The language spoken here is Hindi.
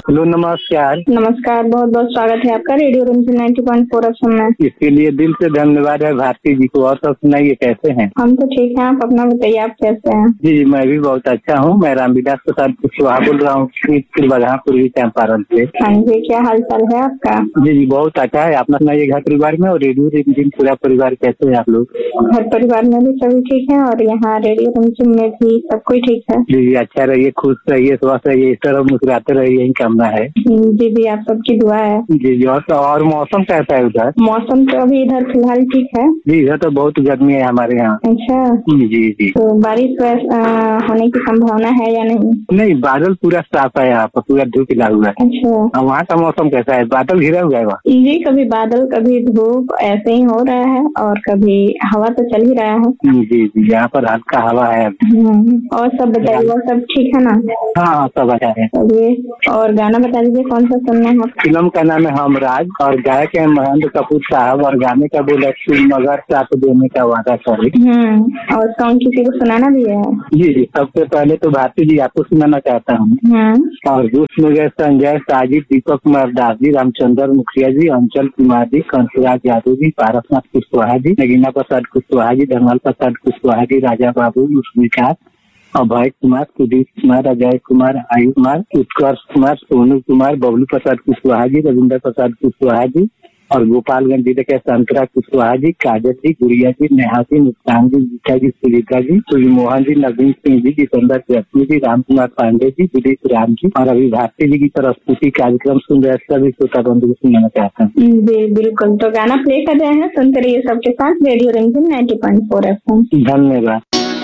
हेलो, नमस्कार। नमस्कार, बहुत बहुत स्वागत है आपका रेडियो रंजन 90.4 एफएम में। इसके लिए दिल से धन्यवाद है भारती जी को। और सब सुनाइए, कैसे हैं? हम तो ठीक हैं, आप अपना बताइए, आप कैसे हैं? जी, मैं भी बहुत अच्छा हूँ। मैं रामविलास प्रसाद कुशवाहा बोल रहा हूँ, बलहा पूर्वी चंपारण से। हाँ जी, क्या हाल चाल है आपका? जी, बहुत अच्छा है। अपना सुनाइए, घर परिवार में और रेडियो रंजन पूरा परिवार कैसे है आप लोग? घर परिवार में भी सभी ठीक है और यहाँ रेडियो रंजन में भी सब कोई ठीक है। जी, अच्छा रहिए, खुश रहिए, स्वस्थ रहिए, इस तरह मुस्कुराते रहिए, यही कामना है। जी, आप सबकी दुआ है। जी, और मौसम कैसा है उधर? मौसम तो अभी इधर फिलहाल ठीक है। जी, इधर तो बहुत गर्मी है हमारे यहाँ। अच्छा, जी। तो बारिश होने की संभावना है या नहीं? नहीं, बादल पूरा साफ है, यहाँ पर पूरा धूप खिला हुआ है। अच्छा, और वहाँ का मौसम कैसा है? बादल घिरा हुआ है वहाँ? जी, कभी बादल कभी धूप ऐसे ही हो रहा है और कभी हवा तो चल ही रहा है। जी, यहाँ पर हल्का हवा है। और सब बताइए, और सब ठीक है ना? हाँ, सब अच्छा है। चलिए, और गाना बता दीजिए कौन सा सुनना है? फिल्म का नाम है हमराज और गायक है महेंद्र कपूर साहब और गाने का बोला मगर साथ देने का वादा करे। और सॉन्ग किसी को सुनाना भी है? जी, सबसे पहले तो भारती जी आपको सुनाना चाहता हूँ। और दोस्त में गए संजय, साजिद, दीपक कुमार दास जी, रामचंद्र मुखिया जी, अंचल कुमार जी, कंसराज यादव जी, पारसनाथ कुशवाहा जी, नगीना प्रसाद कुशवाहा जी, धर्मल प्रसाद कुशवाहा जी, राजा बाबू, विकास, अभय कुमार, सुदीप कुमार, अजय कुमार, आयु कुमार, उत्कर्ष कुमार, सोनू कुमार, बबलू प्रसाद कुशवाहा जी, रविंद्र प्रसाद कुशवाहा जी और गोपालगंज जिले के संतरा कुशवाहा जी, काजल जी, गुड़िया जी, नेहा जी, मुस्कान जी, गीता जी, सुनीता जी, सूर्यमोहन जी, नवीन सिंह जी, जितेंद्र चौधरी जी, राम कुमार पांडे जी, दिलीप राम जी और अभी भारती जी की तरफ स्तुति कार्यक्रम सुन रहे सभी श्रोता बंधु को सुनाना चाहता हूँ। जी बिल्कुल, तो गाना प्ले कर रहे हैं, सुनते रहिए सबके साथ रेडियो रंजन 90.4 एफएम। धन्यवाद।